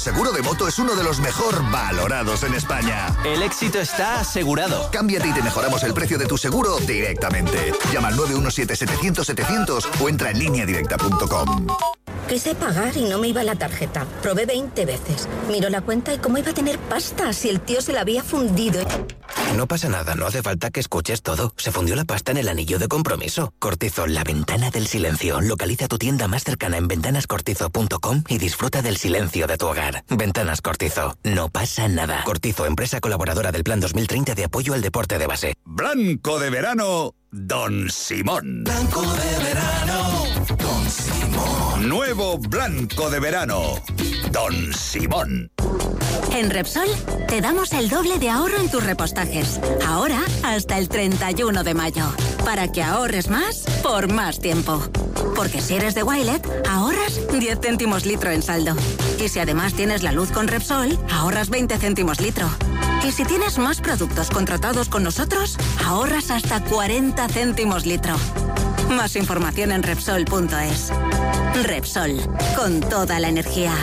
Seguro de moto es uno de los mejor valorados en España. El éxito está asegurado. Cámbiate y te mejoramos el precio de tu seguro directamente. Llama al 917-700-700 o entra en lineadirecta.com. Quise pagar y no me iba la tarjeta. Probé 20 veces. Miro la cuenta y cómo iba a tener pasta si el tío se la había fundido. No pasa nada, no hace falta que escuches todo. Se fundió la pasta en el anillo de compromiso. Cortizo, la ventana del silencio. Localiza tu tienda más cercana en ventanascortizo.com y disfruta del silencio de tu hogar. Ventanas Cortizo, no pasa nada. Cortizo, empresa colaboradora del Plan 2030 de apoyo al deporte de base. Blanco de verano, Don Simón. Blanco de verano, Don Simón. Nuevo blanco de verano, Don Simón. En Repsol te damos el doble de ahorro en tus repostajes. Ahora hasta el 31 de mayo. Para que ahorres más por más tiempo. Porque si eres de Wilet, ahorras 10 céntimos litro en saldo. Y si además tienes la luz con Repsol, ahorras 20 céntimos litro. Y si tienes más productos contratados con nosotros, ahorras hasta 40 céntimos litro. Más información en Repsol.es. Repsol, con toda la energía.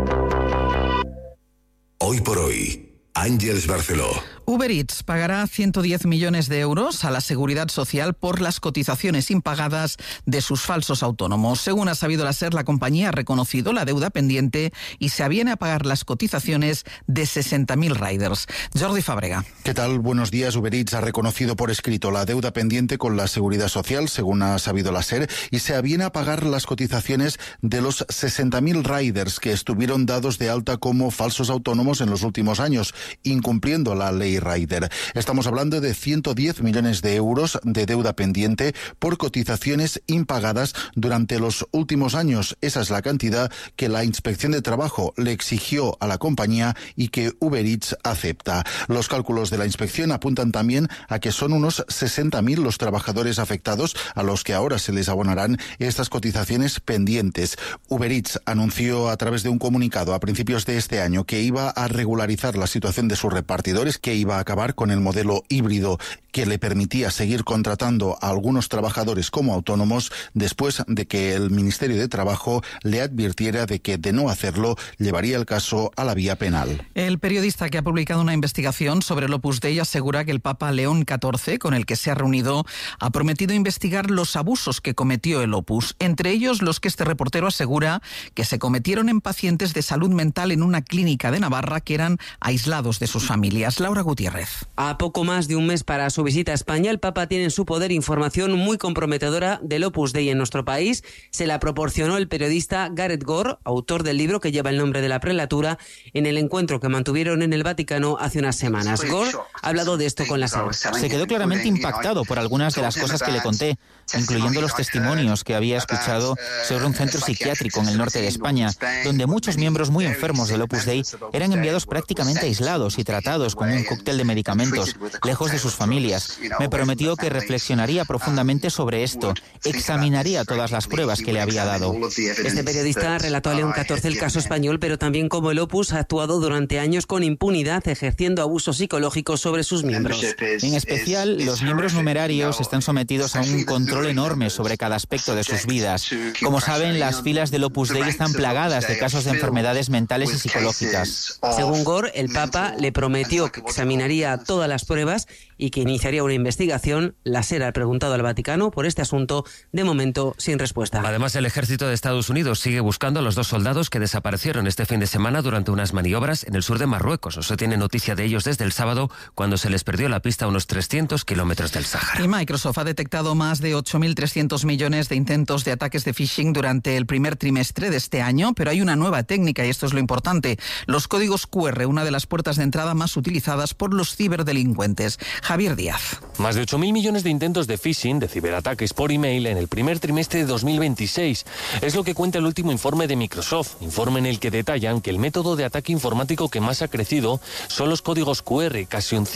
Hoy por hoy, Àngels Barceló. Uber Eats pagará 110 millones de euros a la Seguridad Social por las cotizaciones impagadas de sus falsos autónomos. Según ha sabido la SER, la compañía ha reconocido la deuda pendiente y se aviene a pagar las cotizaciones de 60.000 riders. Jordi Fàbrega. ¿Qué tal? Buenos días. Uber Eats ha reconocido por escrito la deuda pendiente con la Seguridad Social, según ha sabido la SER, y se aviene a pagar las cotizaciones de los 60.000 riders que estuvieron dados de alta como falsos autónomos en los últimos años, incumpliendo la ley Rider. Estamos hablando de 110 millones de euros de deuda pendiente por cotizaciones impagadas durante los últimos años. Esa es la cantidad que la Inspección de Trabajo le exigió a la compañía y que Uber Eats acepta. Los cálculos de la inspección apuntan también a que son unos 60.000 los trabajadores afectados a los que ahora se les abonarán estas cotizaciones pendientes. Uber Eats anunció a través de un comunicado a principios de este año que iba a regularizar la situación de sus repartidores, que iba a acabar con el modelo híbrido que le permitía seguir contratando a algunos trabajadores como autónomos después de que el Ministerio de Trabajo le advirtiera de que de no hacerlo llevaría el caso a la vía penal. El periodista que ha publicado una investigación sobre el Opus Dei asegura que el Papa León XIV, con el que se ha reunido, ha prometido investigar los abusos que cometió el Opus, entre ellos los que este reportero asegura que se cometieron en pacientes de salud mental en una clínica de Navarra que eran aislados de sus familias. Laura Gutiérrez. A poco más de un mes para su visita a España, el Papa tiene en su poder información muy comprometedora del Opus Dei en nuestro país. Se la proporcionó el periodista Gareth Gore, autor del libro que lleva el nombre de la prelatura, en el encuentro que mantuvieron en el Vaticano hace unas semanas. Gore ha hablado de esto con la SER. Se quedó claramente impactado por algunas de las cosas que le conté, incluyendo los testimonios que había escuchado sobre un centro psiquiátrico en el norte de España, donde muchos miembros muy enfermos del Opus Dei eran enviados prácticamente aislados y tratados con un cóctel de medicamentos, lejos de sus familias. Me prometió que reflexionaría profundamente sobre esto, examinaría todas las pruebas que le había dado. Este periodista relató a León XIV el caso español, pero también cómo el Opus ha actuado durante años con impunidad, ejerciendo abusos psicológicos sobre sus miembros. En especial, los miembros numerarios están sometidos a un control enorme sobre cada aspecto de sus vidas. Como saben, las filas del Opus Dei están plagadas de casos de enfermedades mentales y psicológicas. Según Gore, el Papa le prometió que examinaría todas las pruebas y que iniciaría una investigación. La SER ha preguntado al Vaticano por este asunto, de momento sin respuesta. Además, el ejército de Estados Unidos sigue buscando a los 2 soldados que desaparecieron este fin de semana durante unas maniobras en el sur de Marruecos. No se tiene noticia de ellos desde el sábado, cuando se les perdió la pista a unos 300 kilómetros del Sáhara. Y Microsoft ha detectado más de 8.300 millones de intentos de ataques de phishing durante el primer trimestre de este año, pero hay una nueva técnica y esto es lo importante: los códigos QR, una de las puertas de entrada más utilizadas por los ciberdelincuentes. Javier Díaz. Más de 8.000 millones de intentos de phishing, de ciberataques por email, en el primer trimestre de 2026. Es lo que cuenta el último informe de Microsoft, informe en el que detallan que el método de ataque informático que más ha crecido son los códigos QR, casi un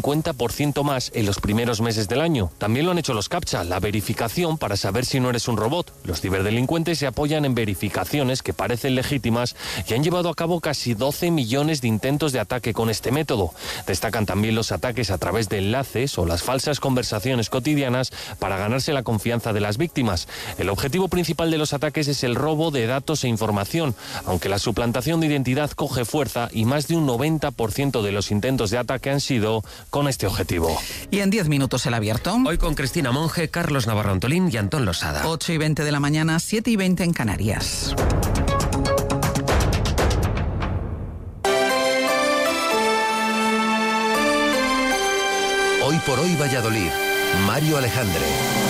150% más en los primeros meses del año. También lo han hecho los CAPTCHA, la verificación para saber si no eres un robot. Los ciberdelincuentes se apoyan en verificaciones que parecen legítimas y han llevado a cabo casi 12 millones de intentos de ataque con este método. Destacan también los ataques a través de enlaces o las falsas conversaciones cotidianas para ganarse la confianza de las víctimas. El objetivo principal de los ataques es el robo de datos e información, aunque la suplantación de identidad coge fuerza y más de un 90% de los intentos de ataque han sido con este objetivo. Y en 10 minutos el abierto. Hoy con Cristina Monge, Carlos Navarro Antolín y Antón Losada. 8:20 de la mañana, 7:20 en Canarias. Hoy por hoy Valladolid. Mario Alejandre.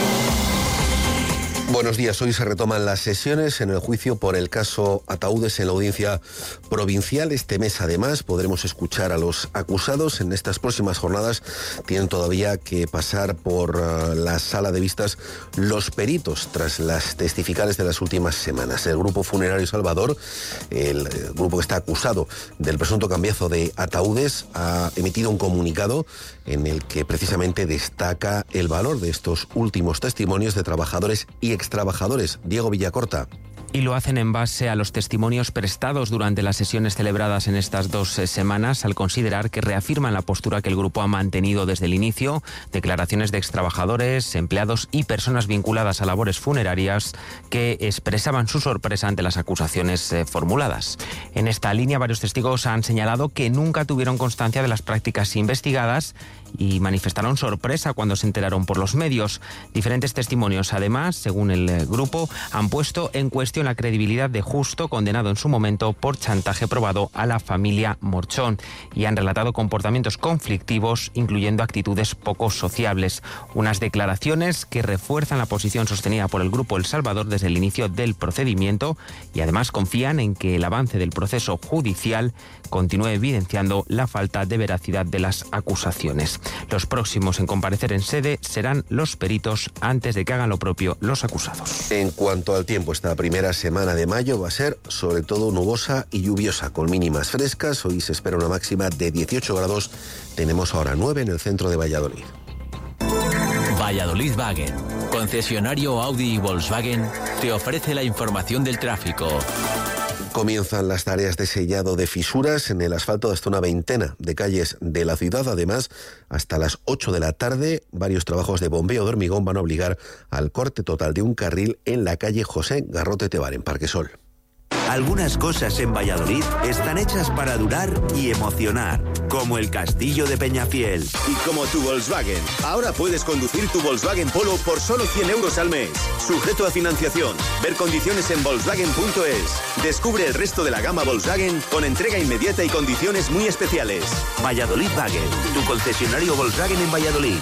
Buenos días. Hoy se retoman las sesiones en el juicio por el caso Ataúdes en la audiencia provincial. Este mes, además, podremos escuchar a los acusados. En estas próximas jornadas tienen todavía que pasar por la sala de vistas los peritos tras las testificales de las últimas semanas. El Grupo Funerario Salvador, el grupo que está acusado del presunto cambiazo de ataúdes, ha emitido un comunicado en el que precisamente destaca el valor de estos últimos testimonios de trabajadores y extrabajadores. Diego Villacorta. Y lo hacen en base a los testimonios prestados durante las sesiones celebradas en estas 2 semanas, al considerar que reafirman la postura que el grupo ha mantenido desde el inicio, declaraciones de extrabajadores, empleados y personas vinculadas a labores funerarias que expresaban su sorpresa ante las acusaciones formuladas. En esta línea, varios testigos han señalado que nunca tuvieron constancia de las prácticas investigadas y manifestaron sorpresa cuando se enteraron por los medios. Diferentes testimonios, además, según el grupo, han puesto en cuestión la credibilidad de Justo, condenado en su momento por chantaje probado a la familia Morchón, y han relatado comportamientos conflictivos, incluyendo actitudes poco sociables. Unas declaraciones que refuerzan la posición sostenida por el Grupo El Salvador desde el inicio del procedimiento y además confían en que el avance del proceso judicial continúe evidenciando la falta de veracidad de las acusaciones. Los próximos en comparecer en sede serán los peritos antes de que hagan lo propio los acusados. En cuanto al tiempo, esta primera semana de mayo va a ser sobre todo nubosa y lluviosa, con mínimas frescas. Hoy se espera una máxima de 18 grados. Tenemos ahora 9 en el centro de Valladolid. Valladolid Wagen, concesionario Audi y Volkswagen, te ofrece la información del tráfico. Comienzan las tareas de sellado de fisuras en el asfalto de hasta una veintena de calles de la ciudad. Además, hasta las 8 de la tarde, varios trabajos de bombeo de hormigón van a obligar al corte total de un carril en la calle José Garrote Tebar, en Parquesol. Algunas cosas en Valladolid están hechas para durar y emocionar, como el Castillo de Peñafiel. Y como tu Volkswagen. Ahora puedes conducir tu Volkswagen Polo por solo 100 euros al mes. Sujeto a financiación. Ver condiciones en Volkswagen.es. Descubre el resto de la gama Volkswagen con entrega inmediata y condiciones muy especiales. Valladolid Wagen, tu concesionario Volkswagen en Valladolid.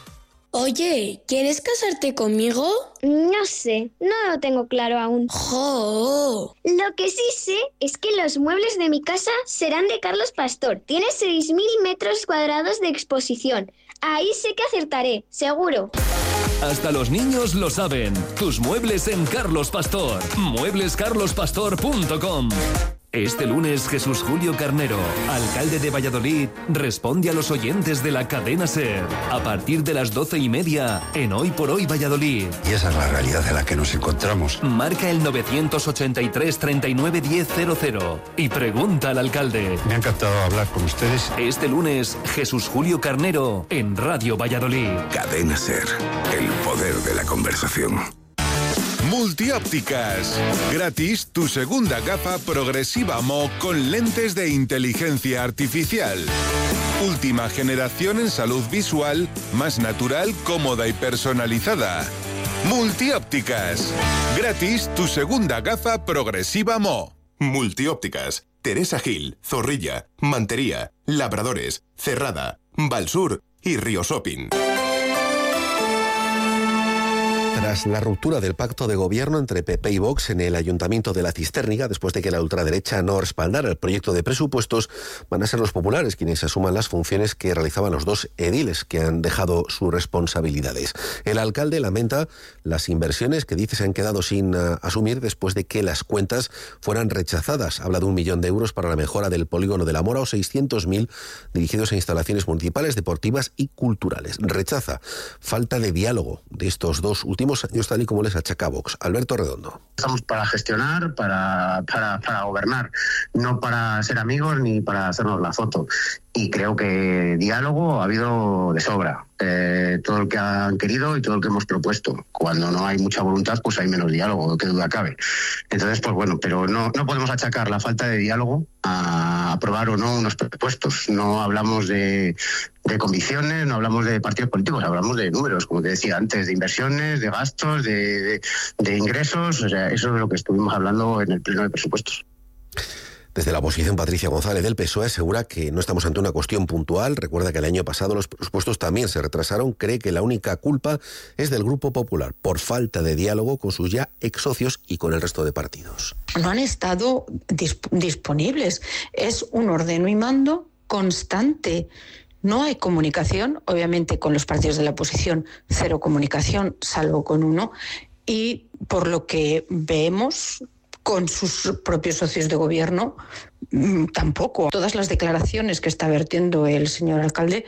Oye, ¿quieres casarte conmigo? No sé, no lo tengo claro aún. ¡Jo! Lo que sí sé es que los muebles de mi casa serán de Carlos Pastor. Tiene 6.000 metros cuadrados de exposición. Ahí sé que acertaré, seguro. Hasta los niños lo saben. Tus muebles en Carlos Pastor. Mueblescarlospastor.com. Este lunes, Jesús Julio Carnero, alcalde de Valladolid, responde a los oyentes de la cadena SER. A partir de las 12:30 en Hoy por Hoy Valladolid. Y esa es la realidad en la que nos encontramos. Marca el 983 39 1000 y pregunta al alcalde. Me ha encantado hablar con ustedes. Este lunes, Jesús Julio Carnero en Radio Valladolid. Cadena SER, el poder de la conversación. Multiópticas. Gratis tu segunda gafa progresiva Mo con lentes de inteligencia artificial. Última generación en salud visual, más natural, cómoda y personalizada. Multiópticas. Gratis tu segunda gafa progresiva Mo. Multiópticas. Teresa Gil, Zorrilla, Mantería, Labradores, Cerrada, Valsur y Río Shopping. Tras la ruptura del pacto de gobierno entre PP y Vox en el Ayuntamiento de la Cistérniga, después de que la ultraderecha no respaldara el proyecto de presupuestos, van a ser los populares quienes asuman las funciones que realizaban los dos ediles que han dejado sus responsabilidades. El alcalde lamenta las inversiones que dice se han quedado sin asumir después de que las cuentas fueran rechazadas. Habla de 1 millón de euros para la mejora del polígono de la Mora o 600.000 dirigidos a instalaciones municipales, deportivas y culturales. Rechaza falta de diálogo de estos dos últimos últimos años, tal y como les achaca Vox. Alberto Redondo. Estamos para gestionar, para gobernar, no para ser amigos ni para hacernos la foto. Y creo que diálogo ha habido de sobra. Todo el que han querido y todo el que hemos propuesto. Cuando no hay mucha voluntad, pues hay menos diálogo, qué duda cabe. Entonces, pues bueno, pero no podemos achacar la falta de diálogo a aprobar o no unos presupuestos. No hablamos de convicciones, no hablamos de partidos políticos, hablamos de números, como te decía antes, de inversiones, de gastos, de ingresos. O sea, eso es lo que estuvimos hablando en el pleno de presupuestos. Desde la oposición, Patricia González del PSOE asegura que no estamos ante una cuestión puntual. Recuerda que el año pasado los presupuestos también se retrasaron. Cree que la única culpa es del Grupo Popular por falta de diálogo con sus ya ex socios y con el resto de partidos. No han estado disponibles. Es un ordeno y mando constante. No hay comunicación, obviamente con los partidos de la oposición, cero comunicación, salvo con uno. Y por lo que vemos, con sus propios socios de gobierno, tampoco. Todas las declaraciones que está vertiendo el señor alcalde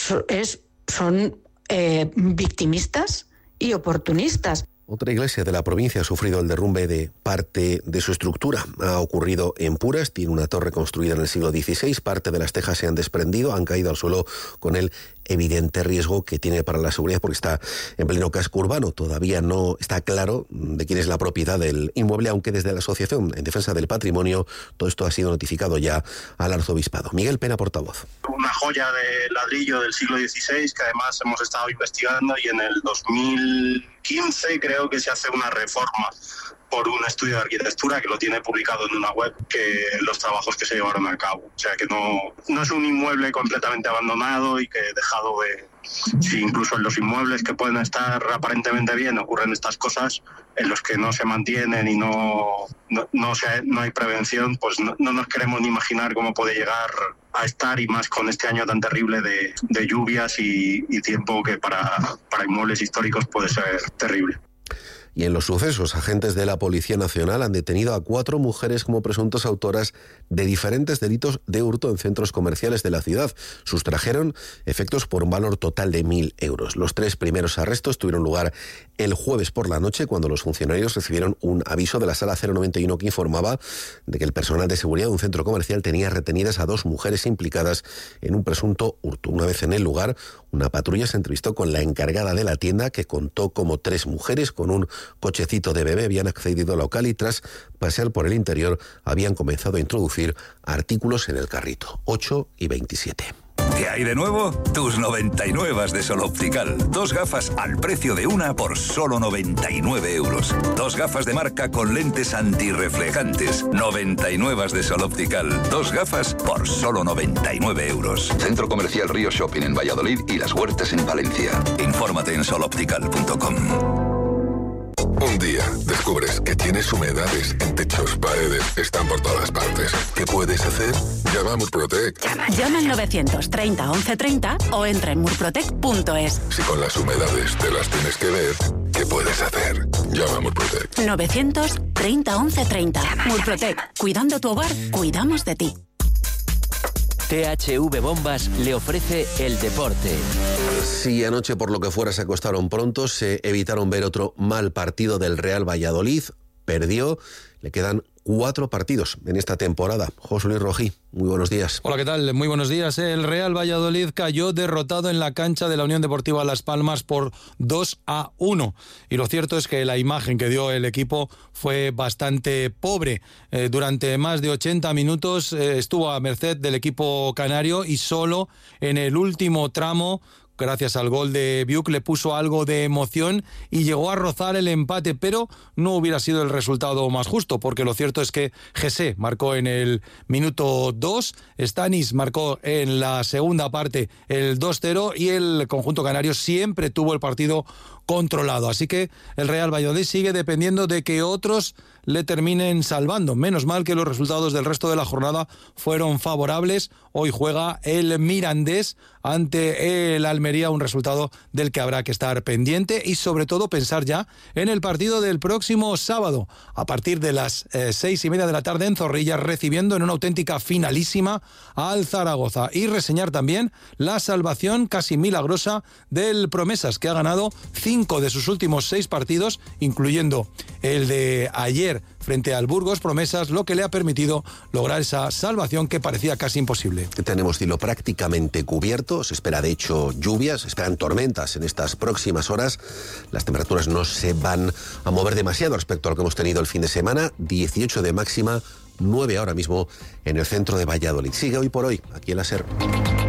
son victimistas y oportunistas. Otra iglesia de la provincia ha sufrido el derrumbe de parte de su estructura. Ha ocurrido en Puras, tiene una torre construida en el siglo XVI, parte de las tejas se han desprendido, han caído al suelo con el evidente riesgo que tiene para la seguridad porque está en pleno casco urbano. Todavía no está claro de quién es la propiedad del inmueble, aunque desde la Asociación en Defensa del Patrimonio todo esto ha sido notificado ya al arzobispado. Miguel Pena, portavoz. Una joya de ladrillo del siglo XVI que además hemos estado investigando, y en el 2015 creo que se hace una reforma por un estudio de arquitectura que lo tiene publicado en una web, que los trabajos que se llevaron a cabo. O sea que no es un inmueble completamente abandonado y que dejado de... Si incluso en los inmuebles que pueden estar aparentemente bien ocurren estas cosas, en los que no se mantienen y no hay prevención, pues no nos queremos ni imaginar cómo puede llegar a estar, y más con este año tan terrible de lluvias y tiempo que para inmuebles históricos puede ser terrible. Y en los sucesos, agentes de la Policía Nacional han detenido a 4 mujeres como presuntas autoras de diferentes delitos de hurto en centros comerciales de la ciudad. Sustrajeron efectos por un valor total de 1.000 euros. Los 3 primeros arrestos tuvieron lugar el jueves por la noche, cuando los funcionarios recibieron un aviso de la Sala 091 que informaba de que el personal de seguridad de un centro comercial tenía retenidas a 2 mujeres implicadas en un presunto hurto. Una vez en el lugar, una patrulla se entrevistó con la encargada de la tienda, que contó cómo 3 mujeres con un cochecito de bebé habían accedido al local y tras pasear por el interior habían comenzado a introducir artículos en el carrito. 8 y 27. ¿Qué hay de nuevo? Tus 99 de Sol Optical. 2 gafas al precio de una por solo 99 euros. 2 gafas de marca con lentes antirreflejantes. 99 de Sol Optical. 2 gafas por solo 99 euros. Centro Comercial Río Shopping en Valladolid y Las Huertas en Valencia. Infórmate en soloptical.com. Un día descubres que tienes humedades en techos, paredes, están por todas partes. ¿Qué puedes hacer? Llama a Murprotec. Llama al 930 1130 o entra en murprotec.es. Si con las humedades te las tienes que ver, ¿qué puedes hacer? Llama a Murprotec. 930 1130. Murprotec. Cuidando tu hogar, cuidamos de ti. THV Bombas le ofrece el deporte. Si anoche por lo que fuera se acostaron pronto, se evitaron ver otro mal partido del Real Valladolid. Perdió, le quedan 4 partidos en esta temporada. José Luis Rojí, muy buenos días. Hola, ¿qué tal? Muy buenos días. El Real Valladolid cayó derrotado en la cancha de la Unión Deportiva Las Palmas por 2-1. Y lo cierto es que la imagen que dio el equipo fue bastante pobre. Durante más de 80 minutos estuvo a merced del equipo canario y solo en el último tramo, gracias al gol de Biuk, le puso algo de emoción y llegó a rozar el empate, pero no hubiera sido el resultado más justo, porque lo cierto es que Jesse marcó en el minuto 2, Stanis marcó en la segunda parte el 2-0 y el conjunto canario siempre tuvo el partido controlado. Así que el Real Valladolid sigue dependiendo de que otros le terminen salvando. Menos mal que los resultados del resto de la jornada fueron favorables. Hoy juega el Mirandés ante el Almería Almería, un resultado del que habrá que estar pendiente y sobre todo pensar ya en el partido del próximo sábado, a partir de las 6:30 de la tarde en Zorrilla, recibiendo en una auténtica finalísima al Zaragoza, y reseñar también la salvación casi milagrosa del Promesas, que ha ganado 5 de sus últimos 6 partidos, incluyendo el de ayer frente al Burgos Promesas, lo que le ha permitido lograr esa salvación que parecía casi imposible. Tenemos cielo prácticamente cubierto, se espera de hecho lluvias, se esperan tormentas en estas próximas horas. Las temperaturas no se van a mover demasiado respecto a lo que hemos tenido el fin de semana, 18 de máxima, 9 ahora mismo en el centro de Valladolid. Sigue Hoy por Hoy, aquí en la SER.